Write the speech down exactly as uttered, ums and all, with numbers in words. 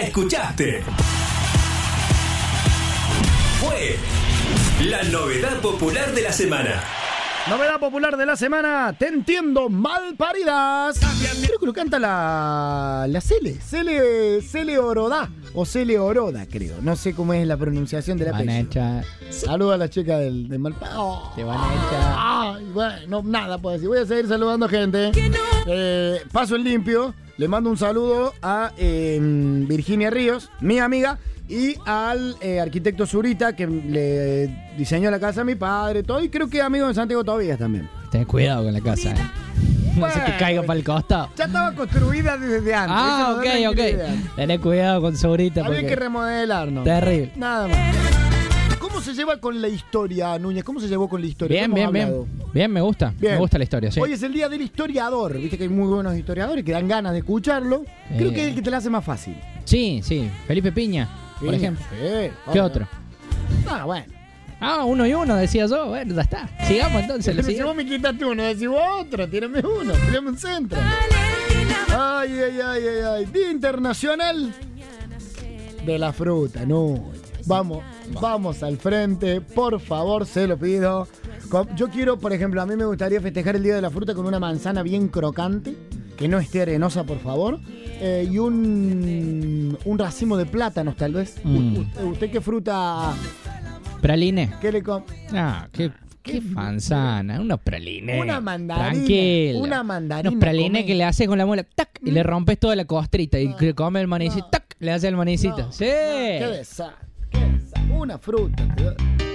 escuchaste. Fue la novedad popular de la semana. Novedad popular de la semana, te entiendo, malparidas. Creo que lo canta la, la Cele, Cele, Cele Orodá, o Cele Oroda, creo. No sé cómo es la pronunciación de la Van a echar. Saluda a la chica del, del malparido. Oh. Te van a echar. Ay, bueno, nada puedo decir. Voy a seguir saludando gente. Eh, paso el limpio. Le mando un saludo a eh, Virginia Ríos, mi amiga, y al eh, arquitecto Zurita, que le diseñó la casa a mi padre, todo, y creo que amigo de Santiago Tobías también. Ten cuidado con la casa, eh. No Bueno, se te caiga para el costado. Ya estaba construida desde antes. Ah, ok, ok. Tenés cuidado con Zurita. Había porque... que remodelarnos. Terrible. Nada más. ¿Cómo se lleva con la historia, Núñez? ¿Cómo se llevó con la historia? Bien, bien, bien. Bien, me gusta. Bien. Me gusta la historia, sí. Hoy es el día del historiador. Viste que hay muy buenos historiadores que dan ganas de escucharlo. Creo Eh. que es el que te la hace más fácil. Sí, sí. Felipe Piña, por Piña, ejemplo. sí. ¿Qué Vamos. otro? Ah, bueno. Ah, uno y uno, decía yo. Bueno, ya está. Sigamos entonces. Pero lo si vos me quitaste uno, decís vos otro, tírame uno, tírame un centro. Ay, ay, ay, ay, ay. Día Internacional de la Fruta, no. Vamos, vamos al frente, por favor, se lo pido. Yo quiero, por ejemplo, a mí me gustaría festejar el Día de la Fruta con una manzana bien crocante, que no esté arenosa, por favor, eh, y un, un racimo de plátanos, tal vez. Mm. ¿Usted, ¿Usted qué fruta? Praline. ¿Qué le com- Ah, qué, qué manzana. Unos pralines. Una mandarina. Tranquilo. Una mandarina. Unos pralines come. que le haces con la muela, tac, y le rompes toda la costrita. Y que come el manicito, No. tac, le hace el manicito. No, Sí. Qué desastre, qué desastre. Una fruta.